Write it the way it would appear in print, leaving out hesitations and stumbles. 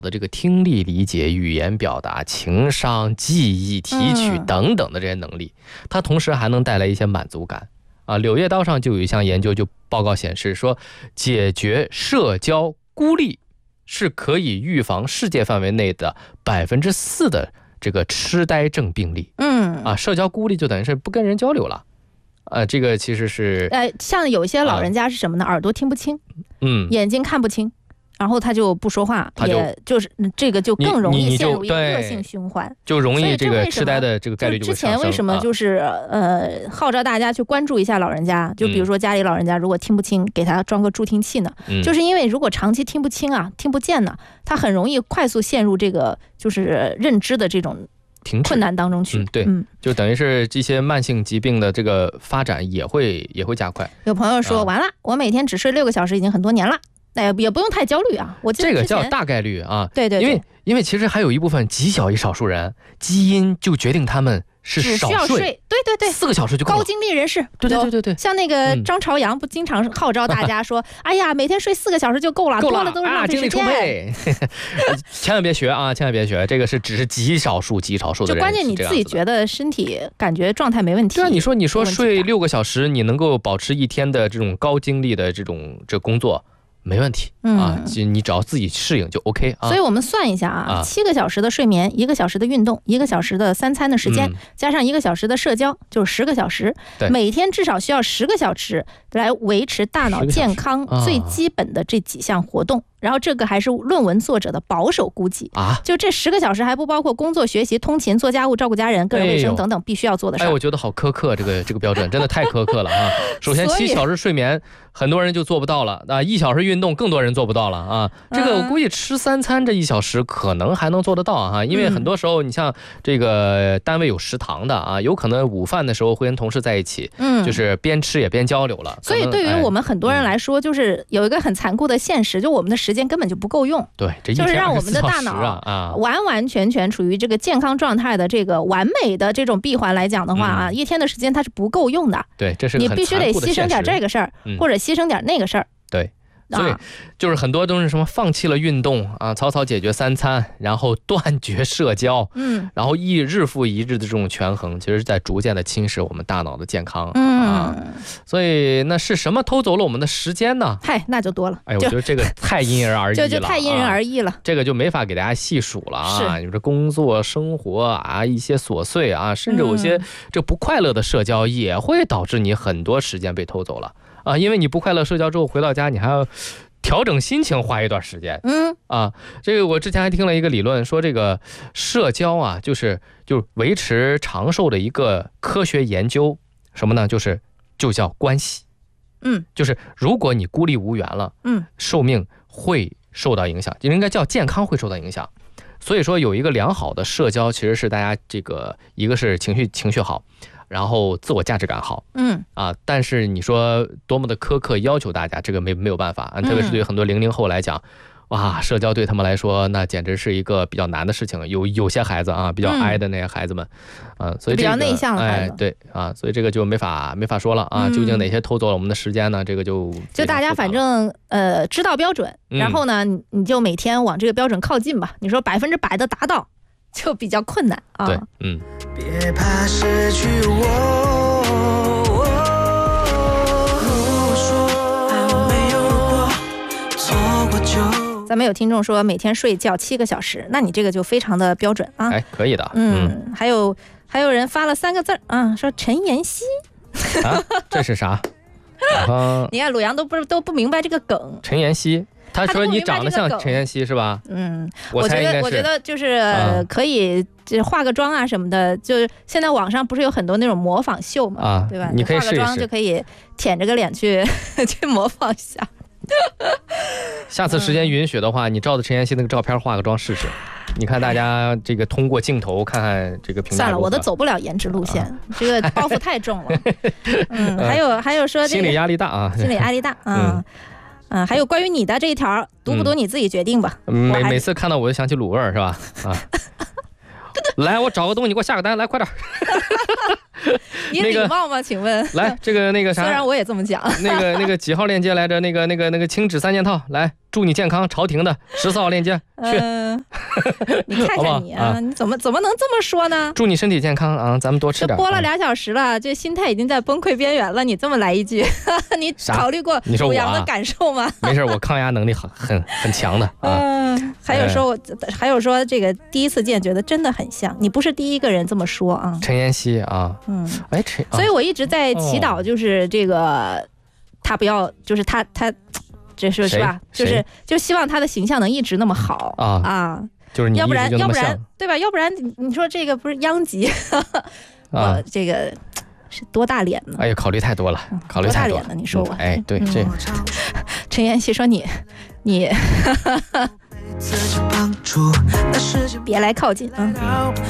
的这个听力理解、语言表达、情商、记忆、提取等等的这些能力，它同时还能带来一些满足感啊。《柳叶刀》上就有一项研究就报告显示说，解决社交孤立是可以预防世界范围内的4%的这个痴呆症病例。社交孤立就等于是不跟人交流了。这个其实是像有些老人家是什么呢？耳朵听不清，眼睛看不清，然后他就不说话，也就是这个就更容易陷入一个恶性循环， 就容易这个痴呆的这个概率就会上升。 之前为什么就是号召大家去关注一下老人家，就比如说家里老人家如果听不清，给他装个助听器呢？就是因为如果长期听不清啊、听不见呢，他很容易快速陷入这个就是认知的这种困难当中去。 对，就等于是这些慢性疾病的这个发展也会加快。 有朋友说，完了，我每天只睡6个小时已经很多年了。也不用太焦虑啊，我这个叫大概率啊。 对， 因为其实还有一部分极小一少数人，基因就决定他们是少睡。对，4个小时就够了。 高精力人士， 对， 像那个张朝阳不经常号召大家说，哎呀，每天睡4个小时就够了，多了都是浪费时间。 精力充沛。千万别学啊，千万别学，这个只是极少数的人。 就关键你自己觉得身体感觉状态没问题。 对啊，你说睡6个小时，你能够保持一天的这种高精力的这工作。没问题啊，你只要自己适应就 OK 啊。 所以我们算一下啊，7个小时的睡眠，1个小时的运动，1个小时的3餐的时间，加上1个小时的社交，就是10个小时。每天至少需要10个小时来维持大脑健康最基本的这几项活动。然后这个还是论文作者的保守估计啊，就这10个小时还不包括工作、学习、通勤、做家务、照顾家人、个人卫生等等必须要做的事。 我觉得好苛刻，这个标准真的太苛刻了啊！首先7小时睡眠，很多人就做不到了啊；1小时运动，更多人做不到了啊。这个我估计吃3餐这1小时可能还能做得到啊，因为很多时候你像这个单位有食堂的啊，有可能午饭的时候会跟同事在一起，就是边吃也边交流了。 所以对于我们很多人来说，就是有一个很残酷的现实，就我们的时间根本就不够用。 对， 就是让我们的大脑完完全全处于这个健康状态的这个完美的这种闭环来讲的话啊，一天的时间它是不够用的。 对，这是个很你必须得牺牲点这个事儿，或者牺牲点那个事儿。 对。所以就是很多都是什么放弃了运动啊，草草解决3餐，然后断绝社交，然后日复一日的这种权衡，其实是在逐渐的侵蚀我们大脑的健康啊。所以那是什么偷走了我们的时间呢？ 那就多了。 我觉得这个太因人而异了， 就太因人而异了。 这个就没法给大家细数了啊。你说工作、生活啊，一些琐碎啊，甚至有些这不快乐的社交，也会导致你很多时间被偷走了。因为你不快乐社交之后回到家，你还要调整心情，花一段时间。这个我之前还听了一个理论，说这个社交啊，就是维持长寿的一个科学研究，什么呢？就叫关系。就是如果你孤立无援了，寿命会受到影响，应该叫健康会受到影响。所以说有一个良好的社交，其实是大家这个一个是情绪好。然后自我价值感好，但是你说多么的苛刻要求大家，这个没有办法，特别是对很多00后来讲，哇，社交对他们来说那简直是一个比较难的事情。有些孩子啊，比较哀的那些孩子们，所以比较内向的孩子， 对啊，所以这个就没法说了啊。究竟哪些偷走了我们的时间呢？这个就大家反正知道标准，然后呢，你就每天往这个标准靠近吧。你说100%的达到，就比较困难啊。 对， 别怕失去我， 咱们有听众说每天睡觉7个小时，那你这个就非常的标准啊。 可以的。 还有人发了3个字啊，说陈妍希这是啥？ 你看鲁阳都不明白这个梗。 陈妍希。他说你长得像陈妍希是吧？我觉得就是可以就化个妆啊什么的，就是现在网上不是有很多那种模仿秀嘛，对吧？ 你可以化个妆就可以舔着个脸去模仿一下。 下次时间允许的话，你照着陈妍希那个照片化个妆试试，你看大家这个通过镜头看看这个评价。 算了，我都走不了颜值路线，这个包袱太重了。还有说心理压力大啊， 心理压力大还有关于你的这一条，读不读你自己决定吧。 每次看到我就想起卤味是吧？来，我找个东西，你给我下个单，来快点。 你礼貌吗？请问？ 来，这个那个啥， 虽然我也这么讲。 那个几号链接来着？那个亲纸3件套，来，祝你健康，朝廷的14号链接去。 你看看你啊，你怎么能这么说呢？ 祝你身体健康啊，咱们多吃点。 播了2小时了，这心态已经在崩溃边缘了，你这么来一句，你考虑过濮阳的感受吗？ 没事，我抗压能力很强的啊。 还有说这个第一次见觉得真的很像，你不是第一个人这么说啊。 陈妍希啊， 所以我一直在祈祷，就是这个他不要，就是他这是吧？就希望他的形象能一直那么好啊。 就是你要不然对吧？要不然你说这个不是殃及我这个是多大脸呢？ 哎呀，考虑太多了，考虑太多了。 多大脸呢？你说我？ 哎，对，这陈妍希说你别来靠近啊。